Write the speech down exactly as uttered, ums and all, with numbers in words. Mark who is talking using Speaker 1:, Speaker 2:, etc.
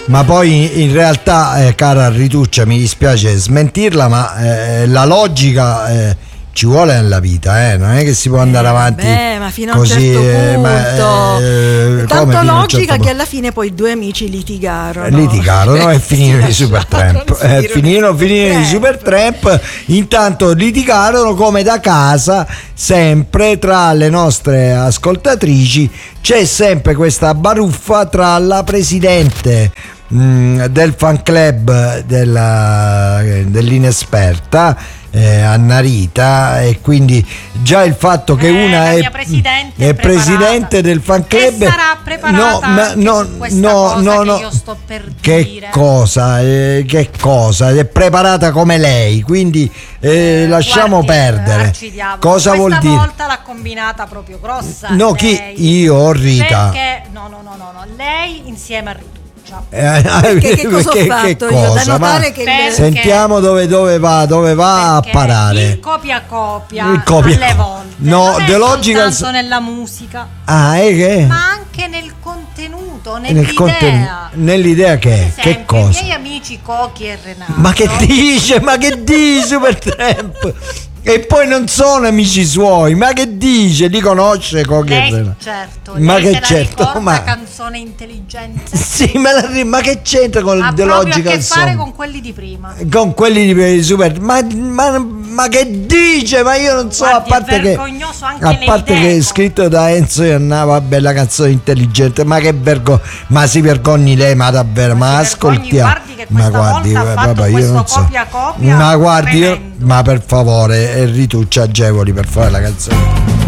Speaker 1: Ma poi in realtà, eh, cara Rituccia, mi dispiace smentirla, ma eh, la logica eh, ci vuole nella vita, eh? Non è che si può andare avanti
Speaker 2: Beh, ma fino
Speaker 1: così,
Speaker 2: a un certo
Speaker 1: eh,
Speaker 2: punto.
Speaker 1: ma, eh,
Speaker 2: Tanto
Speaker 1: come fino a un
Speaker 2: logica
Speaker 1: certo
Speaker 2: che alla fine poi due amici litigarono.
Speaker 1: litigarono e finirono i Supertramp, eh, finirono, finirono i
Speaker 2: Supertramp.
Speaker 1: Supertramp. Intanto litigarono come da casa, sempre tra le nostre ascoltatrici c'è sempre questa baruffa tra la presidente mh, del fan club della, dell'Inesperta, eh, Anna Rita, e quindi già il fatto che
Speaker 3: Eh,
Speaker 1: una
Speaker 3: la
Speaker 1: è,
Speaker 3: mia presidente
Speaker 1: è
Speaker 3: è
Speaker 1: presidente del fan club,
Speaker 3: E sarà preparata
Speaker 1: no, ma,
Speaker 3: anche
Speaker 1: no,
Speaker 3: su questa
Speaker 1: no,
Speaker 3: cosa
Speaker 1: no,
Speaker 3: che
Speaker 1: no.
Speaker 3: io sto per
Speaker 1: Che
Speaker 3: dire.
Speaker 1: cosa, eh, che cosa? È preparata come lei, quindi eh, lasciamo
Speaker 3: Guardi,
Speaker 1: perdere.
Speaker 3: arcidiavolo,
Speaker 1: Cosa vuol
Speaker 3: questa
Speaker 1: dire?
Speaker 3: volta l'ha combinata proprio grossa.
Speaker 1: No, chi?
Speaker 3: lei.
Speaker 1: Io o Rita?
Speaker 3: Perché no, no, no, no, no, lei insieme a Rituccia.
Speaker 1: Eh,
Speaker 2: Perché che cosa ho
Speaker 1: che-
Speaker 2: fatto
Speaker 1: che
Speaker 2: io? Da
Speaker 1: cosa?
Speaker 2: notare
Speaker 1: Ma
Speaker 2: che
Speaker 3: Perché-
Speaker 1: sentiamo dove, dove va, dove va a
Speaker 3: Perché
Speaker 1: parare.
Speaker 3: il copia copia,
Speaker 1: Il copia-
Speaker 3: alle volte
Speaker 1: No,
Speaker 3: non è
Speaker 1: The Logical-
Speaker 3: soltanto nella musica,
Speaker 1: Ah, è che?
Speaker 3: ma anche nel contenuto,
Speaker 1: Nel
Speaker 3: nell'idea.
Speaker 1: contenuto, nell'idea che?
Speaker 3: Per
Speaker 1: Che
Speaker 3: esempio,
Speaker 1: cosa?
Speaker 3: i miei amici Cochi e Renato.
Speaker 1: Ma che dice? Ma che dice Supertramp? E poi non sono amici suoi, ma che dice? Li conosce Cochi e
Speaker 3: Lei,
Speaker 1: Renato?
Speaker 3: certo,
Speaker 1: Ma
Speaker 3: lei
Speaker 1: che
Speaker 3: se la
Speaker 1: certo,
Speaker 3: ricorda,
Speaker 1: ma-
Speaker 3: canzone intelligente.
Speaker 1: Sì, ma, la- ma che c'entra con
Speaker 3: Ha
Speaker 1: The
Speaker 3: proprio a
Speaker 1: Logical
Speaker 3: che fare
Speaker 1: Song?
Speaker 3: con quelli di prima.
Speaker 1: Con quelli di Super, ma, ma, ma che dice? Ma io non so,
Speaker 3: Guardi,
Speaker 1: a parte
Speaker 3: è
Speaker 1: che
Speaker 3: vergognoso anche
Speaker 1: a
Speaker 3: nei
Speaker 1: parte che è
Speaker 3: deco.
Speaker 1: scritto da Enzo Iannava, bella canzone intelligente, ma che vergogna, ma si vergogni lei, ma davvero, ma,
Speaker 3: si vergogni,
Speaker 1: ascoltiamo.
Speaker 3: guardi che questa volta ha
Speaker 1: eh,
Speaker 3: fatto
Speaker 1: vabbè, io
Speaker 3: questo
Speaker 1: non so.
Speaker 3: copia-copia
Speaker 1: Ma guardi, io-
Speaker 3: tremendo.
Speaker 1: ma per favore, eh, Rituccia, agevoli per fare la canzone.